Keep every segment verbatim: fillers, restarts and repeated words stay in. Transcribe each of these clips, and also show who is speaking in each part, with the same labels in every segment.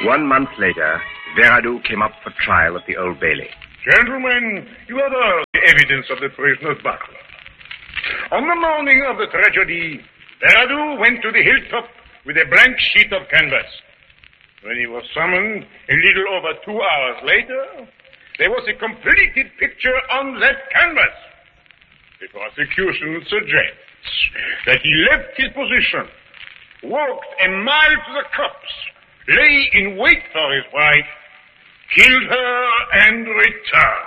Speaker 1: One month later, Veradu came up for trial at the Old Bailey.
Speaker 2: Gentlemen, you have heard the evidence of the prisoner's butler. On the morning of the tragedy, Veradu went to the hilltop with a blank sheet of canvas. When he was summoned a little over two hours later, there was a completed picture on that canvas. The prosecution suggests that he left his position, walked a mile to the copse, lay in wait for his wife, killed her, and returned.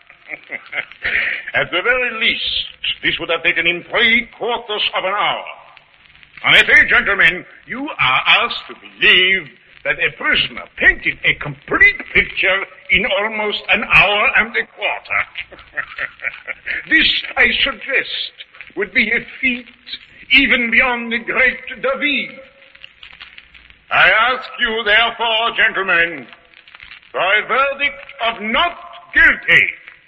Speaker 2: At the very least, this would have taken him three quarters of an hour. En effet, gentlemen, you are asked to believe that a prisoner painted a complete picture in almost an hour and a quarter. This, I suggest, would be a feat even beyond the great David. I ask you, therefore, gentlemen, for a verdict of not guilty.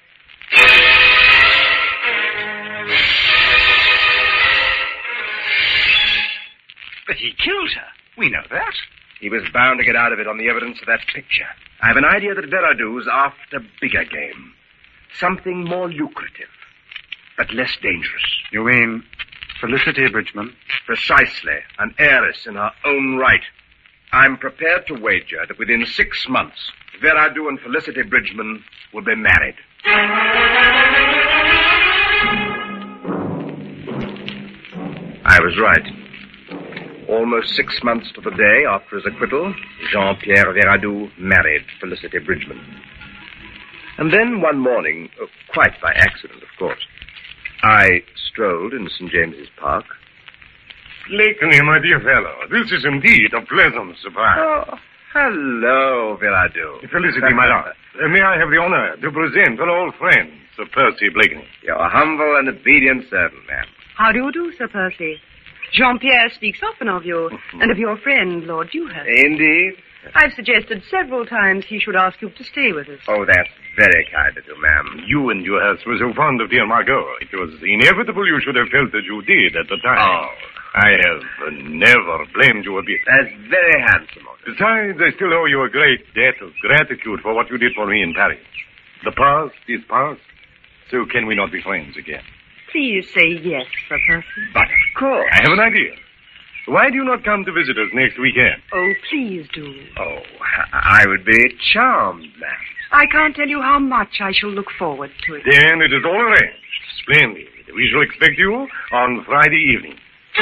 Speaker 3: But he killed her. We know that.
Speaker 1: He was bound to get out of it on the evidence of that picture. I have an idea that Veradu's after bigger game. Something more lucrative, but less dangerous.
Speaker 4: You mean Felicity Bridgman?
Speaker 1: Precisely. An heiress in her own right. I'm prepared to wager that within six months, Veradu and Felicity Bridgman will be married. I was right. Almost six months to the day after his acquittal, Jean-Pierre Veradu married Felicity Bridgman. And then one morning, oh, quite by accident, of course, I strolled in Saint James's Park.
Speaker 2: Blakeney, my dear fellow, this is indeed a pleasant surprise.
Speaker 1: Oh, hello, Veradu.
Speaker 2: Felicity, my lord. Uh, may I have the honor to present an old friend, Sir Percy Blakeney?
Speaker 1: Your humble and obedient servant, ma'am.
Speaker 5: How do you do, Sir Percy? Jean-Pierre speaks often of you, and of your friend, Lord Dewhurst.
Speaker 1: Indeed.
Speaker 5: I've suggested several times he should ask you to stay with us.
Speaker 1: Oh, that's very kind of you, ma'am.
Speaker 2: You and Dewhurst were so fond of dear Margot. It was inevitable you should have felt that you did at the time.
Speaker 1: Oh.
Speaker 2: I have uh, never blamed you a bit.
Speaker 1: That's very handsome of you.
Speaker 2: Besides, I still owe you a great debt of gratitude for what you did for me in Paris. The past is past, so can we not be friends again?
Speaker 5: Please say yes, Sir Percy.
Speaker 2: But of course. I have an idea. Why do you not come to visit us next weekend?
Speaker 5: Oh, please do.
Speaker 1: Oh, I would be charmed, ma'am.
Speaker 5: I can't tell you how much I shall look forward to it.
Speaker 2: Then it is all arranged. Splendid. We shall expect you on Friday evening.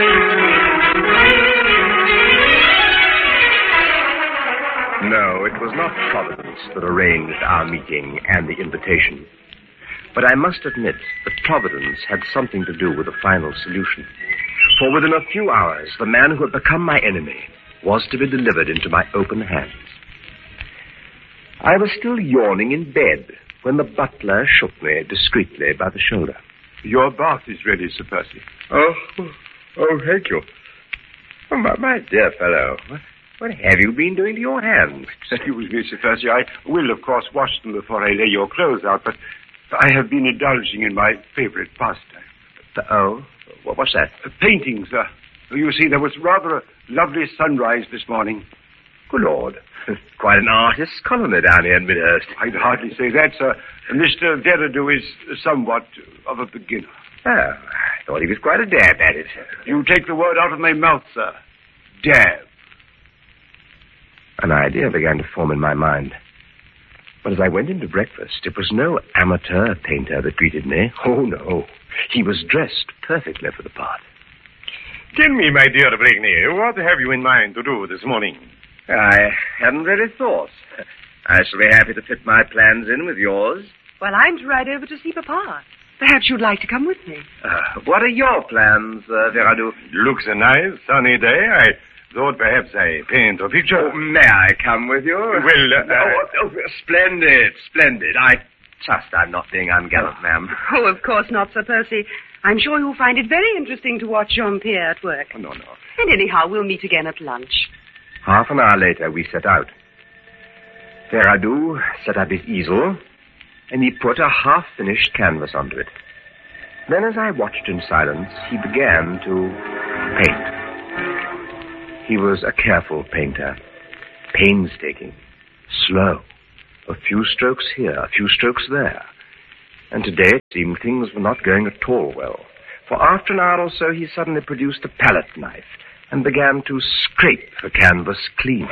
Speaker 1: No, it was not Providence that arranged our meeting and the invitation. But I must admit that Providence had something to do with the final solution. For within a few hours, the man who had become my enemy was to be delivered into my open hands. I was still yawning in bed when the butler shook me discreetly by the shoulder.
Speaker 4: Your bath is ready, Sir Percy.
Speaker 1: Oh, oh, thank you. Oh, my, my dear fellow, what, what have you been doing to your hands?
Speaker 4: Excuse me, Sir Percy. I will, of course, wash them before I lay your clothes out, but I have been indulging in my favorite pastime.
Speaker 1: Oh? What, what's that?
Speaker 4: Uh, painting, sir. You see, there was rather a lovely sunrise this morning.
Speaker 1: Good Lord. Quite an artist's colony down here in Midhurst.
Speaker 4: I'd hardly say that, sir. Mister Veradu is somewhat of a beginner.
Speaker 1: Oh, I thought he was quite a dab at it.
Speaker 4: You take the word out of my mouth, sir. Dab.
Speaker 1: An idea began to form in my mind. But as I went into breakfast, it was no amateur painter that greeted me. Oh, no. He was dressed perfectly for the part.
Speaker 2: Tell me, my dear Blakeney, what have you in mind to do this morning?
Speaker 1: I hadn't really thought. I shall be happy to fit my plans in with yours.
Speaker 5: Well, I'm to ride over to see Papa. Perhaps you'd like to come with me.
Speaker 1: Uh, what are your plans, uh, Veradu?
Speaker 2: Looks a nice, sunny day. I thought perhaps I paint a picture.
Speaker 1: Oh, may I come with you?
Speaker 2: Well, uh,
Speaker 1: oh, oh, splendid, splendid. I trust I'm not being ungallant, ma'am.
Speaker 5: Oh, of course not, Sir Percy. I'm sure you'll find it very interesting to watch Jean-Pierre at work.
Speaker 1: Oh, no, no.
Speaker 5: And anyhow, we'll meet again at lunch.
Speaker 1: Half an hour later, we set out. Veradu set up his easel, and he put a half-finished canvas onto it. Then, as I watched in silence, he began to paint. He was a careful painter, painstaking, slow. A few strokes here, a few strokes there. And today it seemed things were not going at all well. For after an hour or so, he suddenly produced a palette knife and began to scrape the canvas clean.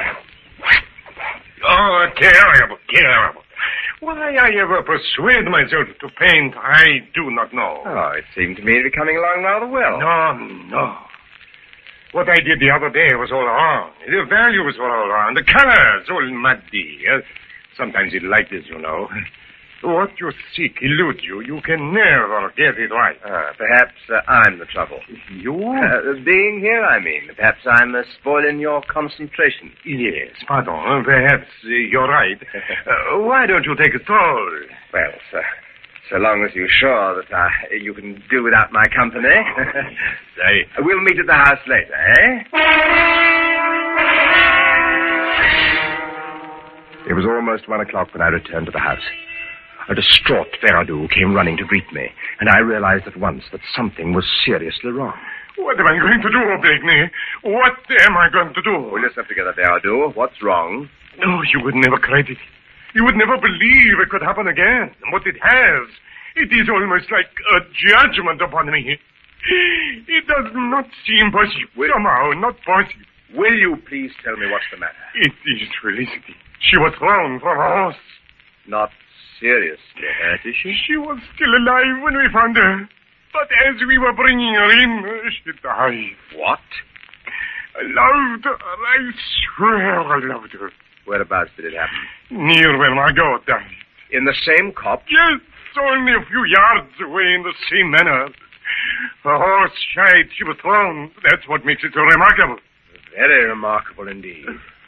Speaker 2: Oh, terrible, terrible. Why I ever persuade myself to paint, I do not know.
Speaker 1: Oh, it seemed to me to be coming along rather well.
Speaker 2: No, no. What I did the other day was all wrong. The values were all wrong. The colors all muddy. Uh, sometimes it like this, you know. What you seek eludes you. You can never get it right.
Speaker 1: Ah, perhaps uh, I'm the trouble.
Speaker 2: You?
Speaker 1: Uh, being here, I mean. Perhaps I'm uh, spoiling your concentration.
Speaker 2: Yes, pardon. Perhaps uh, you're right. Uh, why don't you take a stroll?
Speaker 1: Well, sir, so long as you're sure that uh, you can do without my company.
Speaker 2: Say.
Speaker 1: We'll meet at the house later, eh? It was almost one o'clock when I returned to the house. A distraught Veradu came running to greet me, and I realized at once that something was seriously wrong.
Speaker 2: What am I going to do, Blakeney? What am I going to do?
Speaker 1: Well, let's up together, Veradu. What's wrong?
Speaker 2: Oh, you would never credit it. You would never believe it could happen again. But it has. It is almost like a judgment upon me. It does not seem possible.
Speaker 1: Will...
Speaker 2: Somehow, not possible.
Speaker 1: Will you please tell me what's the matter?
Speaker 2: It is Felicity. She was thrown from a horse.
Speaker 1: Not seriously hurt, is she?
Speaker 2: She was still alive when we found her. But as we were bringing her in, she died.
Speaker 1: What?
Speaker 2: I loved her. I swear I loved her.
Speaker 1: Whereabouts did it happen?
Speaker 2: Near where Margot died.
Speaker 1: In the same copse?
Speaker 2: Yes, only a few yards away in the same manner. Her horse shied. She was thrown. That's what makes it so remarkable.
Speaker 1: Very remarkable indeed.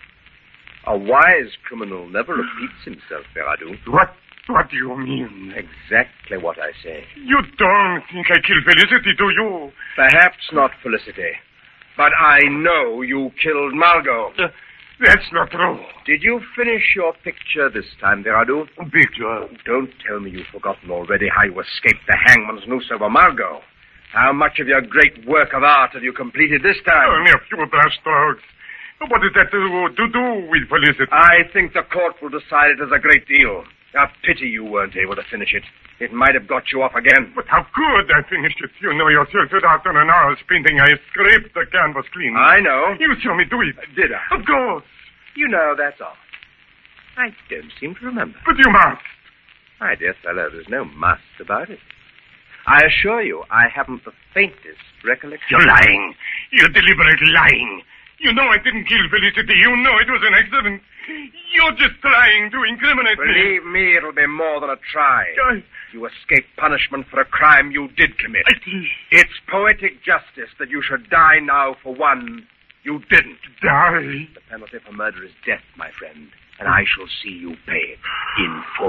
Speaker 1: A wise criminal never repeats himself, Veradu.
Speaker 2: What? What do you mean?
Speaker 1: Exactly what I say.
Speaker 2: You don't think I killed Felicity, do you?
Speaker 1: Perhaps not Felicity. But I know you killed Margot.
Speaker 2: Uh, that's not true.
Speaker 1: Did you finish your picture this time, Veradu?
Speaker 2: Picture?
Speaker 1: Don't tell me you've forgotten already how you escaped the hangman's noose over Margot. How much of your great work of art have you completed this time?
Speaker 2: Only a few brush strokes. What is that to, to do with Felicity?
Speaker 1: I think the court will decide it as a great deal. A pity you weren't able to finish it. It might have got you off again.
Speaker 2: But how could I finish it? You know yourself that after an hour's painting, I scraped the canvas clean.
Speaker 1: I know.
Speaker 2: You saw me do it.
Speaker 1: Did I?
Speaker 2: Of course.
Speaker 1: You know, that's all. I don't seem to remember.
Speaker 2: But you must.
Speaker 1: My dear fellow, there's no must about it. I assure you, I haven't the faintest recollection.
Speaker 2: You're lying. You're deliberately lying. You know I didn't kill Felicity. You know it was an accident. You're just trying to incriminate me.
Speaker 1: Believe me, it'll be more than a try.
Speaker 2: I...
Speaker 1: You escaped punishment for a crime you did commit.
Speaker 2: I...
Speaker 1: It's poetic justice that you should die now for one you didn't.
Speaker 2: Die?
Speaker 1: The penalty for murder is death, my friend, and I shall see you pay it in full.